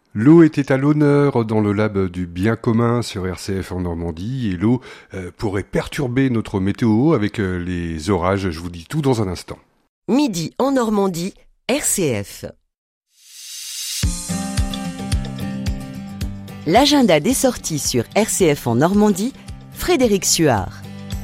L'eau était à l'honneur dans le lab du bien commun sur RCF en Normandie et l'eau pourrait perturber notre météo avec les orages. Je vous dis tout dans un instant. Midi en Normandie, RCF. L'agenda des sorties sur RCF en Normandie, Frédéric Suard.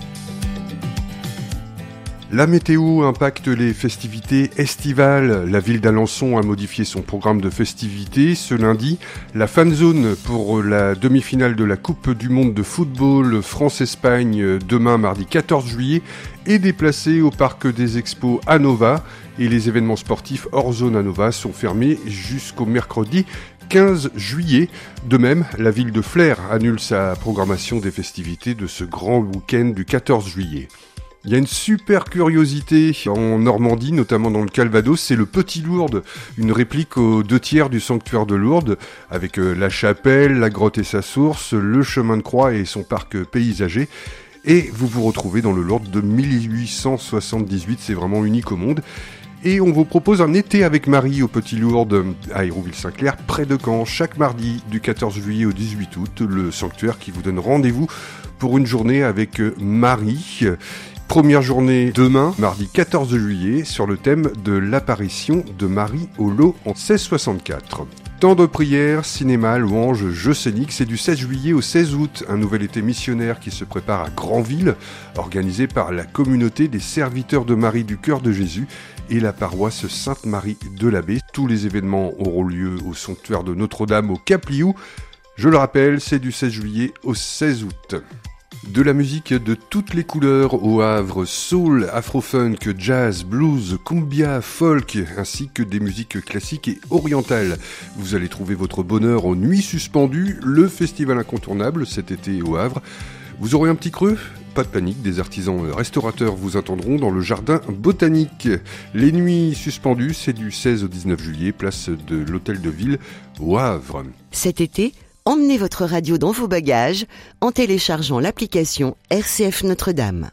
La météo impacte les festivités estivales. La ville d'Alençon a modifié son programme de festivités. Ce lundi, la fan zone pour la demi-finale de la Coupe du Monde de football France-Espagne demain mardi 14 juillet est déplacée au parc des Expos à Nova et les événements sportifs hors zone à Nova sont fermés jusqu'au mercredi 15 juillet. De même, la ville de Flers annule sa programmation des festivités de ce grand week-end du 14 juillet. Il y a une super curiosité en Normandie, notamment dans le Calvados, c'est le Petit Lourdes, une réplique aux 2/3 du sanctuaire de Lourdes, avec la chapelle, la grotte et sa source, le chemin de croix et son parc paysager. Et vous vous retrouvez dans le Lourdes de 1878, c'est vraiment unique au monde. Et on vous propose un été avec Marie au Petit Lourdes à Hérouville-Saint-Clair, près de Caen, chaque mardi du 14 juillet au 18 août, le sanctuaire qui vous donne rendez-vous pour une journée avec Marie. Première journée demain, mardi 14 juillet, sur le thème de l'apparition de Marie au lot en 1664. Temps de prière, cinéma, louanges, jeux scéniques, c'est du 16 juillet au 16 août, un nouvel été missionnaire qui se prépare à Granville, organisé par la communauté des serviteurs de Marie du Cœur de Jésus et la paroisse Sainte-Marie de l'Abbé. Tous les événements auront lieu au sanctuaire de Notre-Dame au Cap-Liou. Je le rappelle, c'est du 16 juillet au 16 août. De la musique de toutes les couleurs au Havre, soul, afro-funk, jazz, blues, cumbia, folk, ainsi que des musiques classiques et orientales. Vous allez trouver votre bonheur aux Nuits Suspendues, le festival incontournable cet été au Havre. Vous aurez un petit creux ? Pas de panique, des artisans restaurateurs vous attendront dans le jardin botanique. Les Nuits Suspendues, c'est du 16 au 19 juillet, place de l'Hôtel de Ville au Havre. Cet été, emmenez votre radio dans vos bagages en téléchargeant l'application RCF Notre-Dame.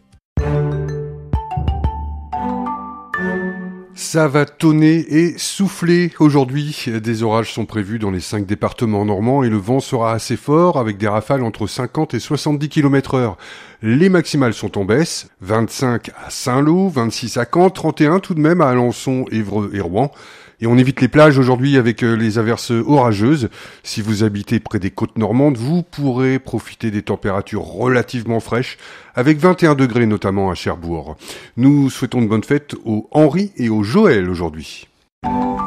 Ça va tonner et souffler aujourd'hui. Des orages sont prévus dans les 5 départements normands et le vent sera assez fort avec des rafales entre 50 et 70 km/h. Les maximales sont en baisse, 25 à Saint-Lô, 26 à Caen, 31 tout de même à Alençon, Évreux et Rouen. Et on évite les plages aujourd'hui avec les averses orageuses. Si vous habitez près des côtes normandes, vous pourrez profiter des températures relativement fraîches, avec 21 degrés notamment à Cherbourg. Nous souhaitons de bonnes fêtes aux Henri et aux Joël aujourd'hui.